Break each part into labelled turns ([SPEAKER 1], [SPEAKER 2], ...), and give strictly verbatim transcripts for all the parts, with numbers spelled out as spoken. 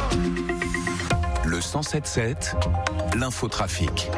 [SPEAKER 1] Le cent sept sept, l'infotrafic.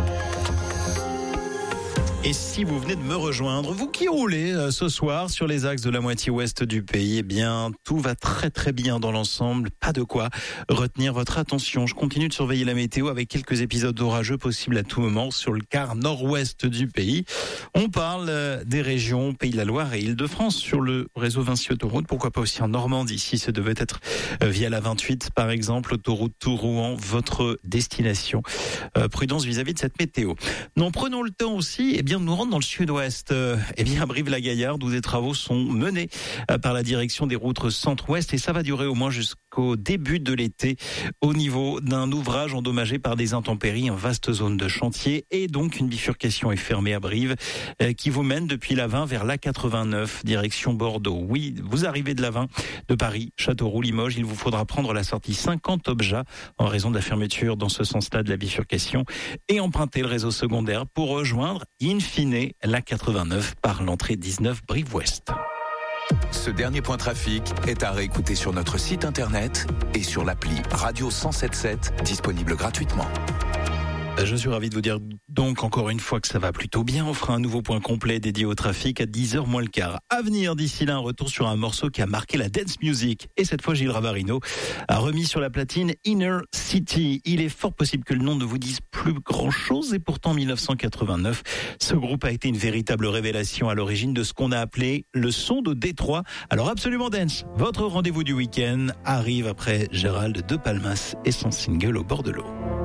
[SPEAKER 2] Et si vous venez de me rejoindre, vous qui roulez euh, ce soir sur les axes de la moitié ouest du pays, eh bien, tout va très très bien dans l'ensemble. Pas de quoi retenir votre attention. Je continue de surveiller la météo avec quelques épisodes orageux possibles à tout moment sur le quart nord-ouest du pays. On parle euh, des régions Pays de la Loire et Île-de-France sur le réseau Vinci Autoroute. Pourquoi pas aussi en Normandie si ce devait être euh, via la vingt-huit, par exemple, autoroute Tours-Rouen, votre destination. Euh, prudence vis-à-vis de cette météo. Non, prenons le temps aussi, eh bien, de nous rendre dans le sud-ouest. Euh, eh bien, à Brive-la-Gaillarde, où des travaux sont menés euh, par la direction des routes centre-ouest, et ça va durer au moins jusqu'au début de l'été, au niveau d'un ouvrage endommagé par des intempéries en vaste zone de chantier, et donc une bifurcation est fermée à Brive, euh, qui vous mène depuis l'A vingt vers l'A quatre-vingt-neuf, direction Bordeaux. Oui, vous arrivez de l'A vingt, de Paris, Châteauroux, Limoges, il vous faudra prendre la sortie cinquante Objat en raison de la fermeture dans ce sens-là de la bifurcation, et emprunter le réseau secondaire pour rejoindre in fine l'A quatre-vingt-neuf par l'entrée dix-neuf Brive-Ouest.
[SPEAKER 1] Ce dernier point trafic est à réécouter sur notre site internet et sur l'appli Radio cent sept sept, disponible gratuitement.
[SPEAKER 2] Je suis ravi de vous dire donc encore une fois que ça va plutôt bien. On fera un nouveau point complet dédié au trafic à dix heures moins le quart. À venir d'ici là, un retour sur un morceau qui a marqué la dance music. Et cette fois, Gilles Ravarino a remis sur la platine Inner City. Il est fort possible que le nom ne vous dise plus grand chose. Et pourtant, en dix-neuf cent quatre-vingt-neuf, ce groupe a été une véritable révélation à l'origine de ce qu'on a appelé le son de Détroit. Alors absolument dance. Votre rendez-vous du week-end arrive après Gérald de Palmas et son single Au bord de l'eau.